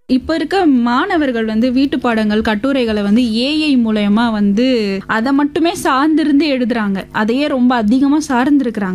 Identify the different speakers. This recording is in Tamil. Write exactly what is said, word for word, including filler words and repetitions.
Speaker 1: இப்ப இருக்க மாணவர்கள் வந்து வீட்டு பாடங்கள், கட்டுரைகளை வந்து ஏஐ மூலயமா வந்து அதை மட்டுமே சார்ந்திருந்து எழுதுறாங்க. அதையே ரொம்ப அதிகமா சார்ந்திருக்கிறாங்க.